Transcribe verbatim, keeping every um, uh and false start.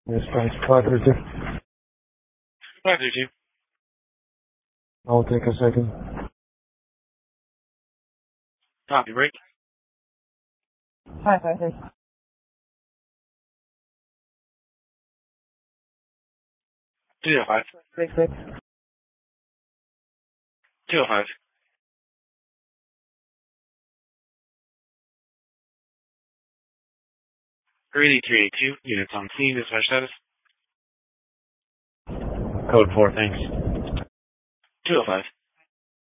Yes, thanks. five thirty-two. five thirty-two. I'll take a second. Copy, break. Hi, five thirty. two oh five. Six six. two oh five. three eighty-three eighty-two. Units on scene. Dispatch status. Code four, thanks. two oh five.